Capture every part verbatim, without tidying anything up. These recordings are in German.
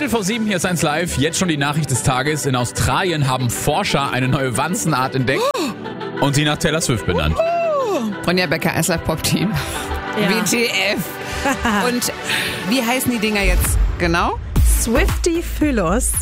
Viertel vor sieben, hier ist eins live. Jetzt schon die Nachricht des Tages. In Australien haben Forscher eine neue Wanzenart entdeckt und sie nach Taylor Swift benannt. Ronja Becker, eins live Pop Team. Ja. W T F. Und wie heißen die Dinger jetzt genau? Swiftifyllus.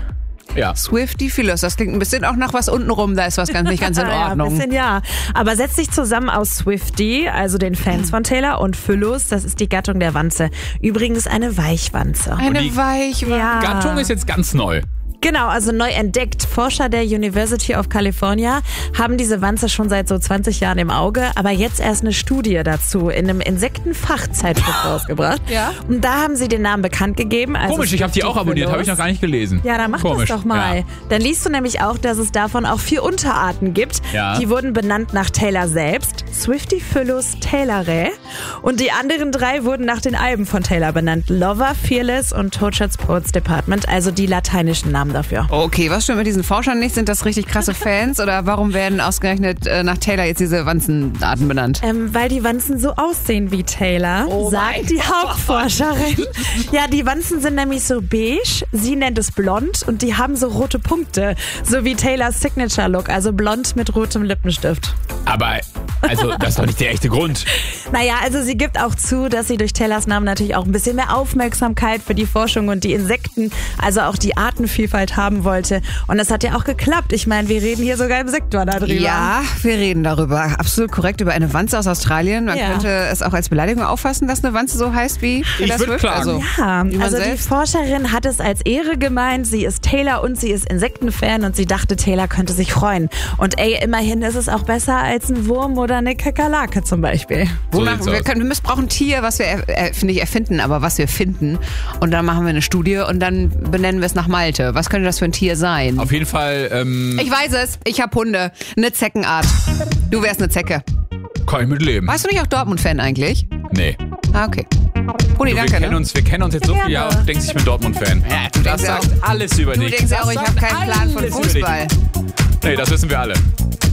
Ja. Swiftifyllus, das klingt ein bisschen auch nach was untenrum, da ist was ganz, nicht ganz in Ja, ein Ordnung. bisschen ja. Aber setzt sich zusammen aus Swiftie, also den Fans von Taylor, und Phyllus, das ist die Gattung der Wanze. Übrigens eine Weichwanze. Eine die Weichwanze. Ja. Gattung ist jetzt ganz neu. Genau, also neu entdeckt. Forscher der University of California haben diese Wanze schon seit so zwanzig Jahren im Auge, aber jetzt erst eine Studie dazu in einem Insektenfachzeitschrift rausgebracht. Ja. Und da haben sie den Namen bekannt gegeben. Also Komisch, ich habe die auch abonniert, habe ich noch gar nicht gelesen. Ja, dann mach Komisch. das doch mal. Ja. Dann liest du nämlich auch, dass es davon auch vier Unterarten gibt. Ja. Die wurden benannt nach Taylor selbst. Swiftifyllus taylorrae. Und die anderen drei wurden nach den Alben von Taylor benannt. Lover, Fearless und Tortured Sports Department, also die lateinischen Namen dafür. Okay, was stimmt mit diesen Forschern nicht? Sind das richtig krasse Fans oder warum werden ausgerechnet äh, nach Taylor jetzt diese Wanzenarten benannt? Ähm, weil die Wanzen so aussehen wie Taylor, Oh mein sagt die Hauptforscherin. Ja, die Wanzen sind nämlich so beige, sie nennt es blond und die haben so rote Punkte. So wie Taylors Signature-Look, also blond mit rotem Lippenstift. Aber, also, das ist doch nicht der echte Grund. Naja, also sie gibt auch zu, dass sie durch Taylors Namen natürlich auch ein bisschen mehr Aufmerksamkeit für die Forschung und die Insekten, also auch die Artenvielfalt haben wollte. Und das hat ja auch geklappt. Ich meine, wir reden hier sogar im Sektor darüber. Ja, wir reden darüber. Absolut korrekt, über eine Wanze aus Australien. Man Ja. könnte es auch als Beleidigung auffassen, dass eine Wanze so heißt wie Taylor würd Swift. klagen. Also, Ja, wie man also die selbst. Forscherin hat es als Ehre gemeint. Sie ist Taylor und sie ist Insektenfan und sie dachte, Taylor könnte sich freuen. Und ey, immerhin ist es auch besser als ein Wurm oder eine Kakerlake zum Beispiel. So Wonach, sieht's wir, aus. können, wir missbrauchen ein Tier, was wir, äh, finde ich, erfinden, aber was wir finden. Und dann machen wir eine Studie und dann benennen wir es nach Malte. Was könnte das für ein Tier sein? Auf jeden Fall, ähm, Ich weiß es, ich habe Hunde. Eine Zeckenart. Du wärst eine Zecke. kann ich mit leben. Warst du nicht auch Dortmund-Fan eigentlich? Nee. Ah, okay. Puni, Du, wir, danke. kennen Ne? uns, wir kennen uns jetzt so viele Gerne. Jahre und du denkst, ich bin Dortmund-Fan. Ja, du das denkst sagt auch- alles über Du dich. denkst ja auch, Das ich sagt habe keinen Plan von alles über dich. Fußball. Nee, das wissen wir alle.